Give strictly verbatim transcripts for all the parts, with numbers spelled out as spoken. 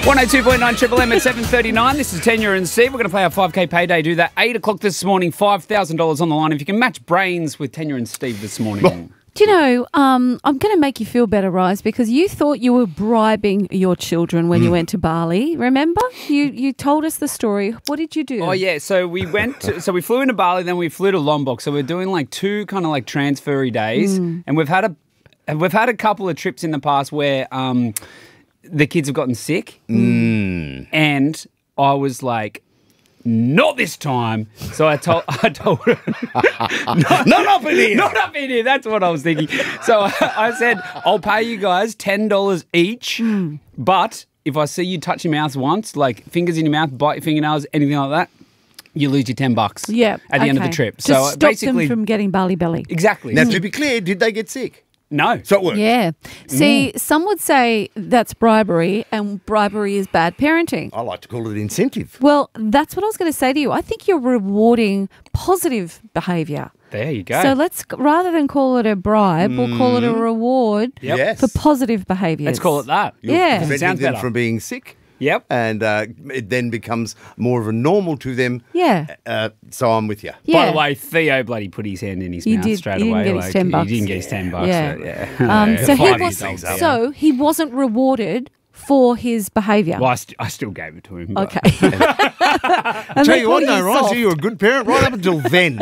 one oh two point nine Triple M at seven thirty-nine. This is Tanya and Steve. We're going to play our five K payday. Do that eight o'clock this morning. five thousand dollars on the line. If you can match brains with Tanya and Steve this morning. Do you know, um, I'm going to make you feel better, Rise, because you thought you were bribing your children when mm. you went to Bali. Remember? You you told us the story. What did you do? Oh, yeah. So we went to, so we flew into Bali, then we flew to Lombok. So we're doing like two kind of like transfery days. Mm. And we've had a and we've had a couple of trips in the past where um, the kids have gotten sick. Mm. And I was like, not this time. So I told I told her, not, not up in here. Not up in here. That's what I was thinking. So I, I said, I'll pay you guys ten dollars each, mm. but if I see you touch your mouth once, like fingers in your mouth, bite your fingernails, anything like that, you lose your ten bucks yeah, at the okay. end of the trip. Just so stop basically, them from getting Bali belly. Exactly. Now, to be clear, did they get sick? No. So it worked. Yeah. See, mm. some would say that's bribery and bribery is bad parenting. I like to call it incentive. Well, that's what I was going to say to you. I think you're rewarding positive behaviour. There you go. So let's, rather than call it a bribe, mm. we'll call it a reward yep. yes. for positive behaviours. Let's call it that. You're yeah. preventing Sounds them better. from being sick. Yep. And uh, it then becomes more of a normal to them. Yeah. Uh, so I'm with you. Yeah. By the way, Theo bloody put his hand in his He mouth did. straight He away. didn't get his ten bucks. He didn't get his ten bucks. Yeah. So, yeah. Um, so, he Five was, years old. so he wasn't rewarded for his behaviour. Well, I, st- I still gave it to him. But. Okay. I'll tell you what, no, Roger, you were a good parent right up until then.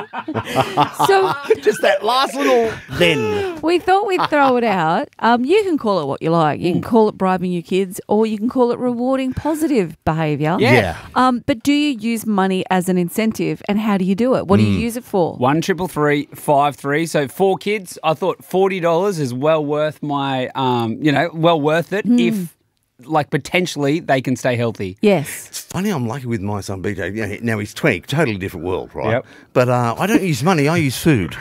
So just that last little then. We thought we'd throw it out. Um, you can call it what you like. You can call it bribing your kids, or you can call it rewarding positive behaviour. Yeah. Yeah. Um, but do you use money as an incentive, and how do you do it? What do you use it for? One triple three five three. So four kids. I thought forty dollars is well worth my, um, you know, well worth it if, like, potentially they can stay healthy. Yes. It's funny, I'm lucky with my son B J. You know, now he's twenty, totally different world, right? Yep. But uh, I don't use money, I use food.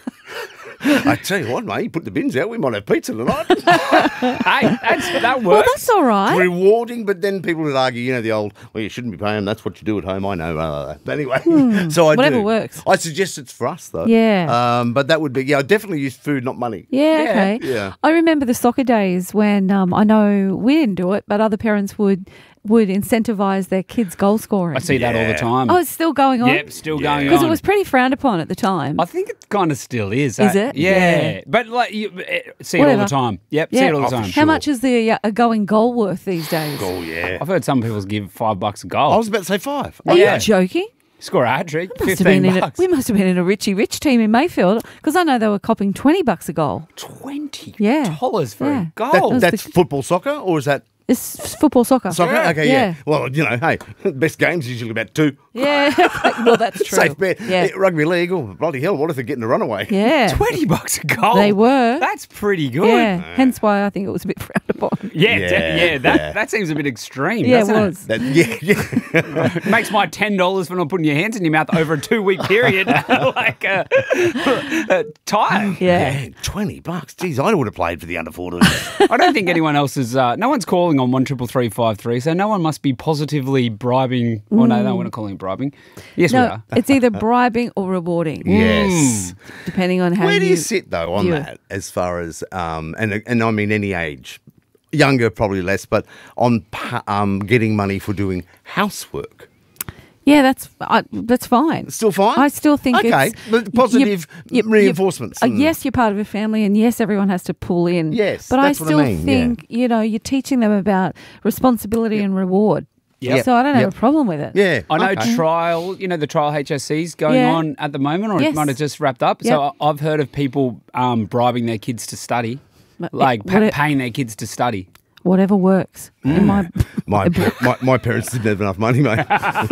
I tell you what, mate, you put the bins out, we might have pizza tonight. Hey, that's, that works. Well, that's all right. Rewarding, but then people would argue, you know, the old, well, you shouldn't be paying, that's what you do at home, I know. Uh, but anyway, so I Whatever do. works. I suggest it's for us, though. Yeah. Um, but that would be, yeah, I definitely use food, not money. Yeah, Yeah. okay. Yeah. I remember the soccer days when um, I know we didn't do it, but other parents would would incentivise their kids' goal scoring. I see that all the Yeah. time. Oh, it's still going on? Yep, still Yeah. going on. Because it was pretty frowned upon at the time. I think it kind of still is. Is eh? it? Yeah. Yeah. But like, you eh, see it all Whatever. the time. Yep, see Yeah. it all the Oh, for time. How sure. much is the uh, a going goal worth these days? Oh, yeah. I've heard some people give five bucks a goal. I was about to say five. Are Yeah. you joking? Score a hat trick, Must have fifteen been in a, bucks. we must have been in a Richie Rich team in Mayfield because I know they were copping twenty bucks a goal. Twenty Yeah. dollars for Yeah. a goal. That, was that's the- football soccer, or is that It's football soccer. soccer? Yeah. Okay, yeah. Yeah. Well, you know, hey, best game's usually about two. Yeah. Well, that's true. Safe bet. Yeah. Eh, Rugby league, oh, bloody hell, what if they're getting a runaway? Yeah. Twenty bucks a goal. They were. That's pretty good. Yeah. Hence why I think it was a bit frowned upon. Yeah, Yeah, yeah, yeah, that, yeah. that seems a bit extreme, Yeah, it doesn't was. That, yeah, yeah. it? Makes my ten dollars for not putting your hands in your mouth over a two-week period like a, a tie. Yeah. Man, twenty bucks. Geez, I would have played for the under fourteens. I don't think anyone else is, uh, no one's calling on one triple three five three, so no one must be positively bribing, or no, no, we're not calling it bribing. Yes, we No, are. it's either bribing or rewarding. Yes. Depending on how Where do you you sit, though, on view it. that, as far as, um, and, and I mean any age, younger probably less, but on pa- um, getting money for doing housework? Yeah, that's I, that's fine. Still fine? I still think Okay, it's but positive you- you- reinforcements uh, and- yes, you're part of a family, and yes, everyone has to pull in. Yes, but that's I what I still mean, think you know you're teaching them about responsibility and reward. Yep. So I don't have Yep. a problem with it. Yeah. I know okay. trial, you know, the trial H S C's going Yeah. on at the moment, or Yes. it might have just wrapped up. So Yep. I- I've heard of people um, bribing their kids to study, But like it- pa- what it- paying their kids to study. Whatever works. In my My, my my parents didn't have enough money, mate.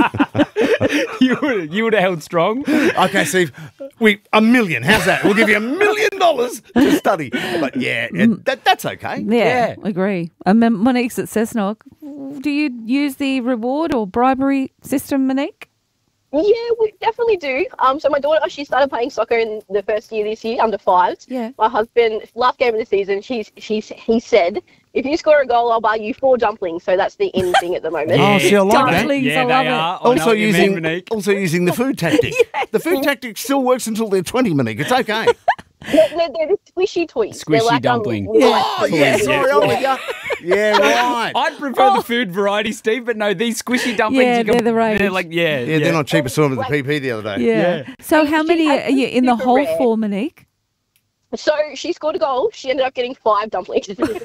you would you would have held strong. Okay, Steve, we a million. How's that? We'll give you a million dollars to study. But yeah, it, that that's okay. yeah, Yeah. agree. And Mon- Monique's at Cessnock. Do you use the reward or bribery system, Monique? Yeah, we definitely do. Um, so my daughter, she started playing soccer in the first year this year, under fives. Yeah. My husband, last game of the season, she's she's he said, if you score a goal, I'll buy you four dumplings. So that's the in thing at the moment. Oh, see, I like that. Dumplings, Yeah, I they love it. are. I know Also what you mean, using Monique. also using the food tactic. The food tactic still works until they're twenty, Monique. It's okay. They're, they're, they're the squishy toys. They're Squishy like, um, dumpling. like- Oh, yeah, sorry, I'm with you. Yeah, right. I'd prefer the food variety, Steve, but no, these squishy dumplings. Yeah, you can, they're the range. They're like, yeah, Yeah, they're not cheap. I saw them at the P P the other day. Yeah. So how She many has are you in the super whole rare. four, Monique? So she scored a goal. She ended up getting five dumplings.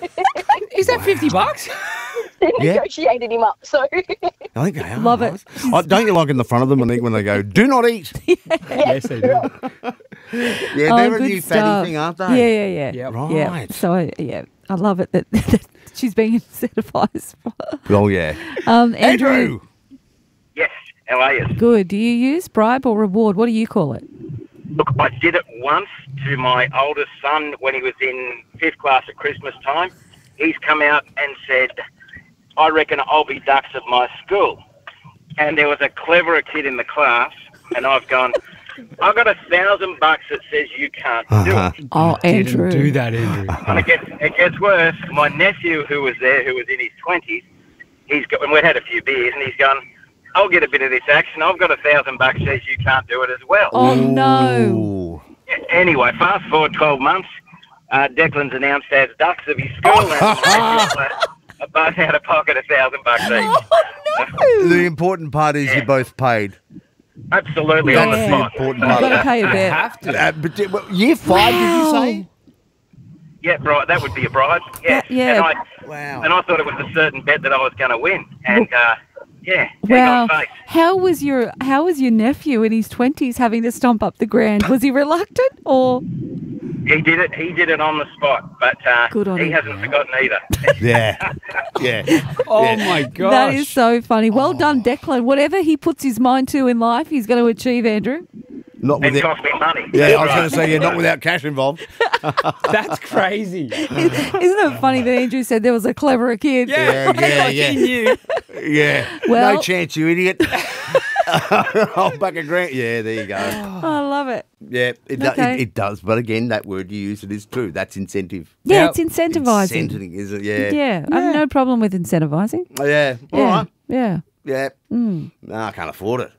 Is that fifty bucks? They Yeah. negotiated him up. So I think they are. Love it. nice. Oh, don't you like in the front of them, Monique, when they go, do not eat? Yes, they do. Yeah, Oh, they're a good new stuff. fatty thing, aren't they? Yeah, yeah, yeah. Yep. Right. Yeah. So yeah, I love it that, that she's being incentivized. Oh, yeah. Um, Andrew, Andrew! Yes, how are you? good. Do you use bribe or reward? What do you call it? Look, I did it once to my oldest son when he was in fifth class at Christmas time. He's come out and said, I reckon I'll be dux of my school. And there was a cleverer kid in the class, and I've gone, I've got a thousand bucks that says you can't do Uh-huh. it. Oh, Andrew. Didn't do that, Andrew. And it gets, it gets worse. My nephew who was there, who was in his twenties, he's got, and we'd had a few beers, and he's gone, I'll get a bit of this action. I've got a thousand bucks says you can't do it as well. Oh no. Ooh. Anyway, fast forward twelve months, uh, Declan's announced as dux of his school, and uh, a bus out of pocket a thousand bucks each. Oh The important part is you're both paid. Absolutely on the Yeah. spot. Important You've part. got to pay a bit. Have to. Uh, but, uh, well, year five, did you Wow. say? Yeah, right. That would be a bribe. Yeah. That- yeah. And I, Wow. and I thought it was a certain bet that I was going to win, and uh, yeah, egg Wow. on face. How was your How was your nephew in his twenties having to stomp up the grand? Was he reluctant or? He did it. He did it on the spot, but uh, Good on he him. hasn't forgotten either. Yeah. Yeah. Oh Yeah. my gosh. That is so funny. Well done, Declan. Whatever he puts his mind to in life, he's going to achieve, Andrew. Not with It it. cost me money. Yeah, I was Right. going to say, yeah, not without cash involved. That's crazy. Isn't it funny that Andrew said there was a cleverer kid? Yeah, yeah, Like yeah. he knew. Yeah. Well- no chance, you idiot. I'll back a grant. Yeah, there you go. Oh, I love it. Yeah, it, do, Okay. it, it does. But again, that word you use, it is true. That's incentive. Yeah, Yep. it's incentivizing. Incenting, is it? Yeah. Yeah, I have no problem with incentivizing. Oh, yeah. All Yeah, right. yeah. Yeah. Mm. No, I can't afford it.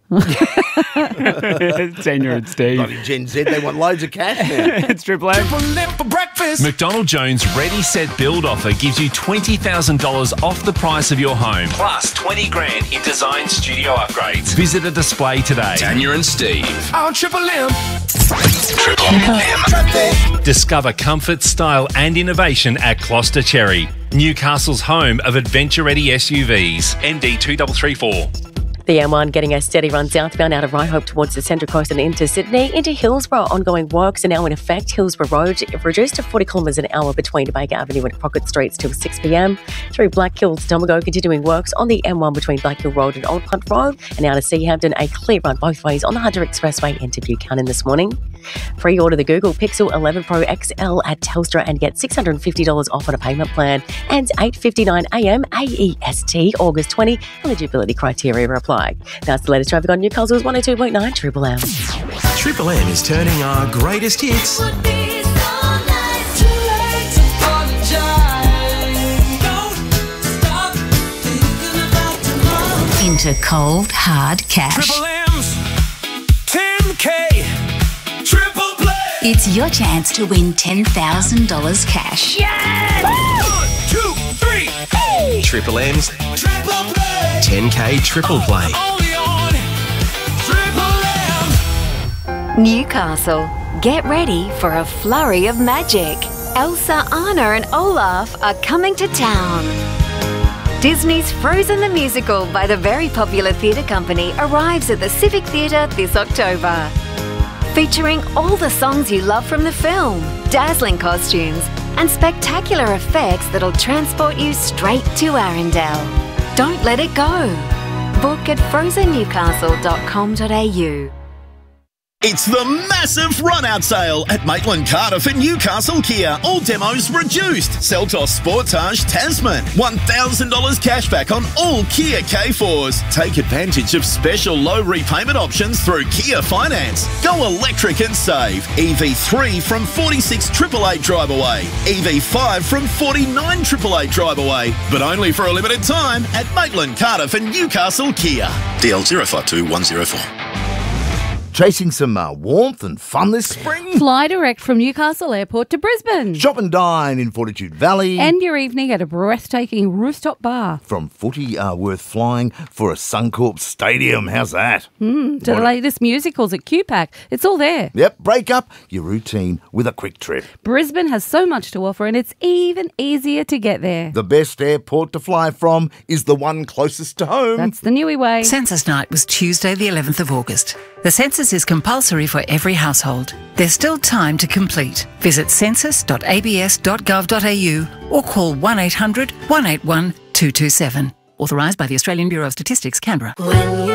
Senior and Steve. Bloody Gen Z, they want loads of cash now. It's Triple M. McDonald Jones Ready Set Build offer gives you twenty thousand dollars off the price of your home, plus twenty grand in design studio upgrades. Visit a display today. Tanya and Steve on Triple M. Triple M. Discover comfort, style, and innovation at Closter Cherry, Newcastle's home of adventure-ready S U Vs. N D two three three four. The M one getting a steady run southbound out of Ryhope towards the Central Coast and into Sydney. Into Hillsborough, ongoing works are now in effect. Hillsborough Road reduced to forty kilometres an hour between Baker Avenue and Crockett Streets till six p m. Through Black Hills, Domago, continuing works on the M one between Black Hill Road and Old Punt Road. And out of Seahampton, a clear run both ways on the Hunter Expressway into Buchanan this morning. Pre-order the Google Pixel eleven Pro X L at Telstra and get six hundred fifty dollars off on a payment plan. And eight fifty-nine a m A E S T, August twentieth. Eligibility criteria apply. That's the latest traffic on Newcastle's one oh two point nine Triple M. Triple M is turning our greatest hits into cold, hard cash. M's ten K Triple Play. It's your chance to win ten thousand dollars cash. One, two, three. Hey. Triple M's Triple Play. ten K Triple Play. Only on Triple M. Newcastle, get ready for a flurry of magic. Elsa, Anna and Olaf are coming to town. Disney's Frozen the Musical by the very popular theatre company arrives at the Civic Theatre this October. Featuring all the songs you love from the film, dazzling costumes and spectacular effects that'll transport you straight to Arendelle. Don't let it go. Book at frozen newcastle dot com dot a u. It's the massive run-out sale at Maitland Cardiff and Newcastle Kia. All demos reduced. Seltos Sportage Tasman. one thousand dollars cashback on all Kia K fours. Take advantage of special low repayment options through Kia Finance. Go electric and save. E V three from forty-six eight eight eight drive away. E V five from forty-nine eight eight eight drive away. But only for a limited time at Maitland Cardiff and Newcastle Kia. D L zero five two one zero four. Chasing some uh, warmth and fun this spring? Fly direct from Newcastle Airport to Brisbane. Shop and dine in Fortitude Valley. End your evening at a breathtaking rooftop bar. From footy uh, worth flying for a Suncorp stadium. How's that? Mm, to the latest musicals at Q PAC. It's all there. Yep, break up your routine with a quick trip. Brisbane has so much to offer and it's even easier to get there. The best airport to fly from is the one closest to home. That's the Newey way. Census night was Tuesday the eleventh of August. The census is compulsory for every household. There's still time to complete. Visit census dot a b s dot gov dot a u or call one eight hundred, one eight one, two two seven. Authorised by the Australian Bureau of Statistics, Canberra. When you